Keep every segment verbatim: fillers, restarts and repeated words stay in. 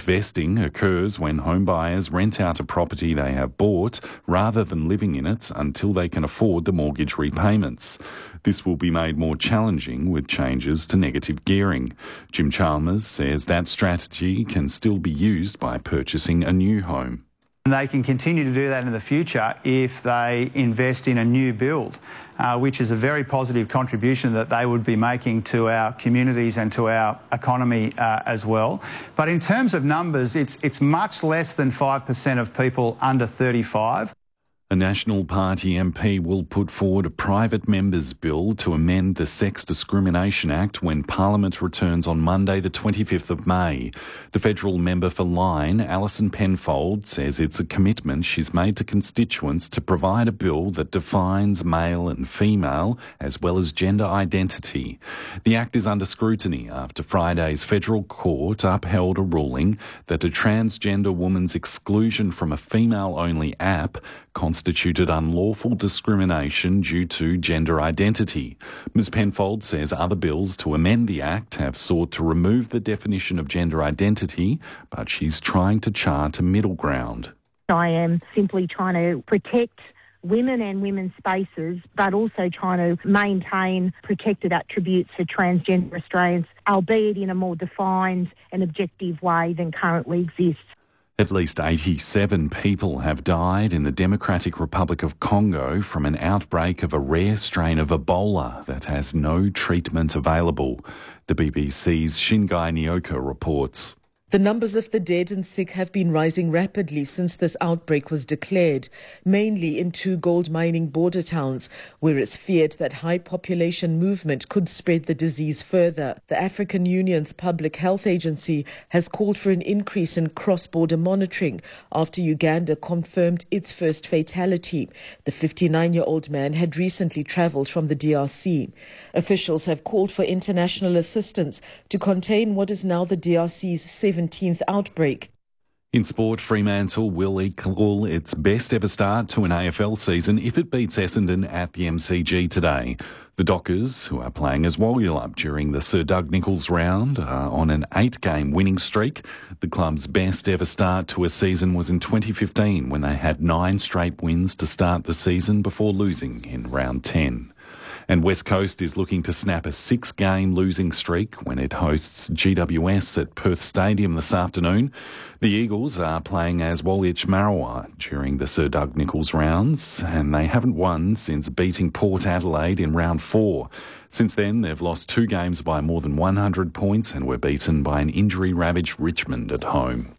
vesting occurs when home buyers rent out a property they have bought rather than living in it until they can afford the mortgage repayments. This will be made more challenging with changes to negative gearing. Jim Chalmers says that strategy can still be used by purchasing a new home. They can continue to do that in the future if they invest in a new build, uh, which is a very positive contribution that they would be making to our communities and to our economy uh, as well. But in terms of numbers, it's, it's much less than five percent of people under thirty-five. A National Party M P will put forward a private member's bill to amend the Sex Discrimination Act when Parliament returns on Monday the twenty-fifth of May. The federal member for Lyne, Alison Penfold, says it's a commitment she's made to constituents to provide a bill that defines male and female as well as gender identity. The act is under scrutiny after Friday's federal court upheld a ruling that a transgender woman's exclusion from a female-only app constituted unlawful discrimination due to gender identity. Miz Penfold says other bills to amend the Act have sought to remove the definition of gender identity, but she's trying to chart a middle ground. I am simply trying to protect women and women's spaces, but also trying to maintain protected attributes for transgender Australians, albeit in a more defined and objective way than currently exists. At least eighty-seven people have died in the Democratic Republic of Congo from an outbreak of a rare strain of Ebola that has no treatment available. The B B C's Shingai Nyoka reports. The numbers of the dead and sick have been rising rapidly since this outbreak was declared, mainly in two gold mining border towns, where it's feared that high population movement could spread the disease further. The African Union's Public Health Agency has called for an increase in cross-border monitoring after Uganda confirmed its first fatality. The fifty-nine-year-old man had recently travelled from the D R C. Officials have called for international assistance to contain what is now the D R C's seventeenth outbreak. In sport, Fremantle will equal its best ever start to an A F L season if it beats Essendon at the M C G today. The Dockers, who are playing as Walyulup during the Sir Doug Nicholls round, are on an eight-game winning streak. The club's best ever start to a season was in twenty fifteen, when they had nine straight wins to start the season before losing in round ten. And West Coast is looking to snap a six-game losing streak when it hosts G W S at Perth Stadium this afternoon. The Eagles are playing as Woolwich Marooa during the Sir Doug Nicholls rounds, and they haven't won since beating Port Adelaide in round four. Since then, they've lost two games by more than one hundred points and were beaten by an injury-ravaged Richmond at home.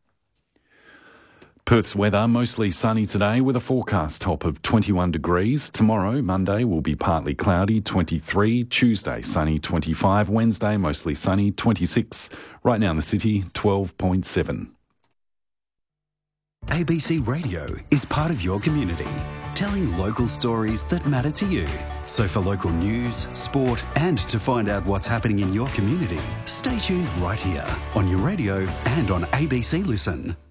Perth's weather, mostly sunny today with a forecast top of twenty-one degrees. Tomorrow, Monday, will be partly cloudy, twenty-three. Tuesday, sunny, twenty-five. Wednesday, mostly sunny, twenty-six. Right now in the city, twelve point seven. A B C Radio is part of your community, telling local stories that matter to you. So for local news, sport and to find out what's happening in your community, stay tuned right here on your radio and on A B C Listen.